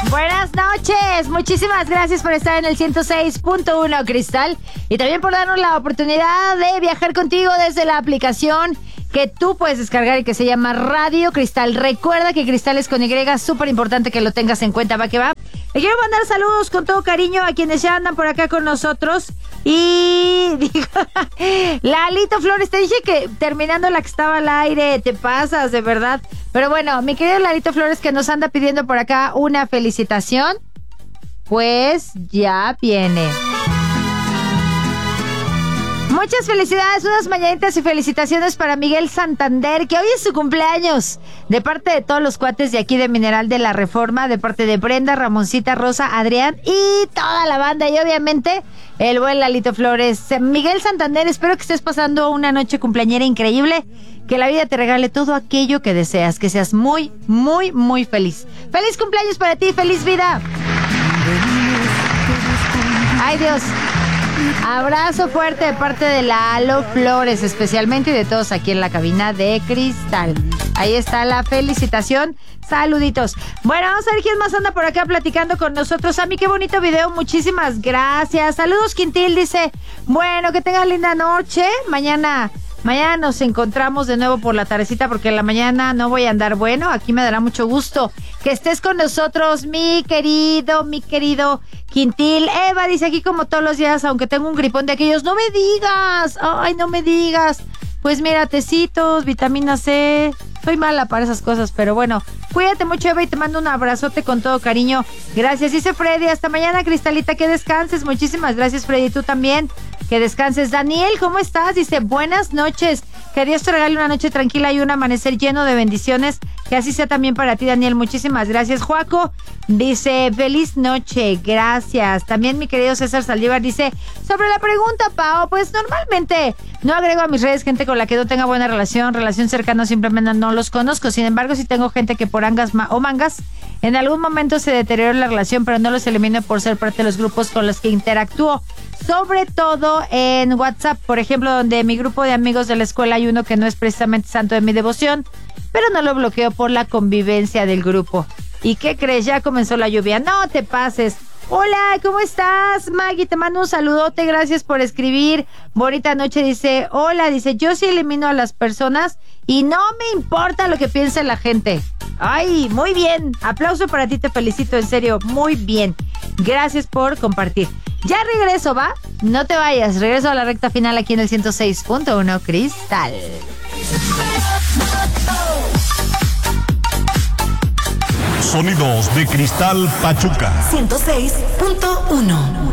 Buenas noches, muchísimas gracias por estar en el 106.1 Cristal y también por darnos la oportunidad de viajar contigo desde la aplicación que tú puedes descargar y que se llama Radio Cristal. Recuerda que Cristal es con Y, súper importante que lo tengas en cuenta, va que va. Le quiero mandar saludos con todo cariño a quienes ya andan por acá con nosotros. Y dijo, Lalito Flores, te dije que terminando la que estaba al aire, te pasas, de verdad. Pero bueno, mi querido Lalito Flores, que nos anda pidiendo por acá una felicitación, pues ya viene. Muchas felicidades, unas mañanitas y felicitaciones para Miguel Santander, que hoy es su cumpleaños. De parte de todos los cuates de aquí de Mineral de la Reforma, de parte de Brenda, Ramoncita, Rosa, Adrián y toda la banda. Y obviamente el buen Lalito Flores. Miguel Santander, espero que estés pasando una noche cumpleañera increíble. Que la vida te regale todo aquello que deseas. Que seas muy, muy, muy feliz. ¡Feliz cumpleaños para ti! ¡Feliz vida! ¡Ay, Dios! Abrazo fuerte de parte de Lalo Flores, especialmente, y de todos aquí en la cabina de Cristal. Ahí está la felicitación. Saluditos. Bueno, vamos a ver quién más anda por acá platicando con nosotros. A mí, qué bonito video. Muchísimas gracias. Saludos, Quintil. Dice, bueno, que tengan linda noche. Mañana nos encontramos de nuevo por la tardecita porque en la mañana no voy a andar. Bueno, aquí me dará mucho gusto que estés con nosotros, mi querido Quintil. Eva dice, aquí como todos los días, aunque tengo un gripón de aquellos. No me digas, ay, no me digas. Pues mira, tecitos, vitamina C. Soy mala para esas cosas, pero bueno, cuídate mucho, Eva, y te mando un abrazote con todo cariño. Gracias, dice Freddy. Hasta mañana, Cristalita, que descanses. Muchísimas gracias, Freddy, tú también. Que descanses. Daniel, ¿cómo estás? Dice, buenas noches. Que Dios te regale una noche tranquila y un amanecer lleno de bendiciones. Que así sea también para ti, Daniel. Muchísimas gracias. Joaco dice, feliz noche. Gracias. También mi querido César Saldívar dice, sobre la pregunta, Pao, pues normalmente no agrego a mis redes gente con la que no tenga buena relación cercana, simplemente no los conozco. Sin embargo, sí tengo gente que por angas o mangas en algún momento se deterioró la relación, pero no los elimino por ser parte de los grupos con los que interactúo. Sobre todo en WhatsApp, por ejemplo, donde mi grupo de amigos de la escuela hay uno que no es precisamente santo de mi devoción, pero no lo bloqueo por la convivencia del grupo. ¿Y qué crees? Ya comenzó la lluvia. No te pases. Hola, ¿cómo estás, Maggie? Te mando un saludote, gracias por escribir. Bonita noche, dice, hola, dice, yo sí elimino a las personas y no me importa lo que piense la gente. Ay, muy bien, aplauso para ti, te felicito, en serio, muy bien. Gracias por compartir. Ya regreso, ¿va? No te vayas, regreso a la recta final aquí en el 106.1 Cristal. Sonidos de Cristal Pachuca 106.1.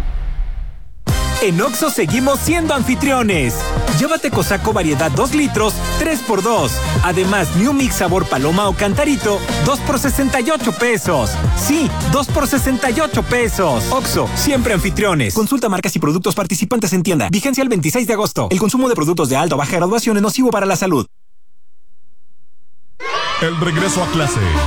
En Oxxo seguimos siendo anfitriones. Llévate Cosaco variedad 2 litros, 3x2. Además, New Mix sabor paloma o cantarito, 2 por 68 pesos. Sí, 2 por 68 pesos. Oxxo, siempre anfitriones. Consulta marcas y productos participantes en tienda. Vigencia el 26 de agosto. El consumo de productos de alta o baja graduación es nocivo para la salud. El regreso a clase.